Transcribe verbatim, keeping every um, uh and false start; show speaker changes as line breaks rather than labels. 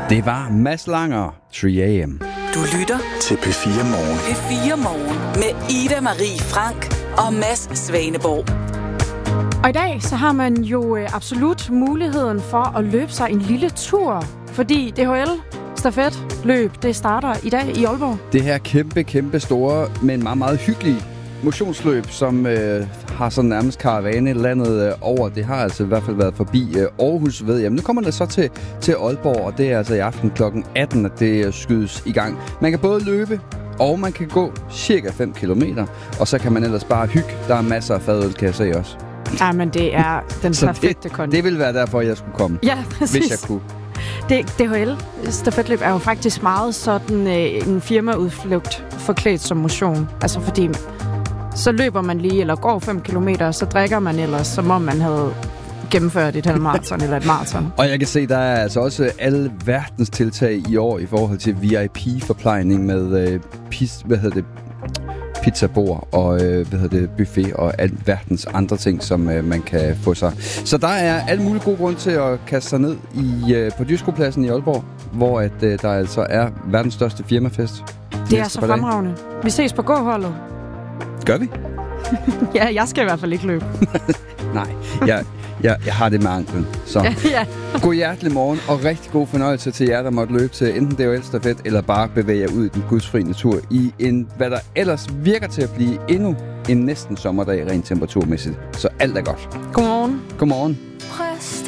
Det var Mads Langer, tre a m
Du lytter
til P fire Morgen.
P fire Morgen med Ida Marie Frank og Mads Svaneborg.
Og i dag så har man jo absolut muligheden for at løbe sig en lille tur, fordi D H L stafetløb, det starter i dag i Aalborg.
Det her kæmpe, kæmpe store, men meget, meget hyggelige motionsløb, som øh, har sådan nærmest karavane landet øh, over. Det har altså i hvert fald været forbi øh, Aarhus, ved jeg. Men nu kommer det så til, til Aalborg, og det er altså i aften klokken atten, at det øh, skydes i gang. Man kan både løbe, og man kan gå cirka fem kilometer, og så kan man ellers bare hygge. Der er masser af fadøl, kan jeg se også.
Ja, men det er den perfekte kondi.
Det ville være derfor, jeg skulle komme.
Ja, præcis.
Hvis jeg kunne.
Det, D H L stafetløb er jo faktisk meget sådan øh, en firmaudflugt forklædt som motion. Altså fordi så løber man lige, eller går fem kilometer, så drikker man ellers, som om man havde gennemført et halvmarathon eller et marathon.
Og jeg kan se, der er altså også alle verdens tiltag i år i forhold til V I P-forplejning med øh, pis, hvad hedder det, pizzabord og øh, hvad hedder det, buffet og alt verdens andre ting, som øh, man kan få sig. Så der er alle mulige gode grunde til at kaste sig ned i, øh, på Dyrskopladsen i Aalborg, hvor at, øh, der altså er verdens største firmafest.
Det er så fremragende. Vi ses på gåholdet.
Gør vi?
Ja, jeg skal i hvert fald ikke løbe.
Nej, jeg, jeg, jeg har det med anklen. Så
ja, ja.
God hjertelig morgen, og rigtig god fornøjelse til jer, der måtte løbe til enten D H L-stafet, eller bare bevæge jer ud i den gudsfri natur i en, hvad der ellers virker til at blive endnu en næsten sommerdag rent temperaturmæssigt. Så alt er godt.
Godmorgen.
Godmorgen.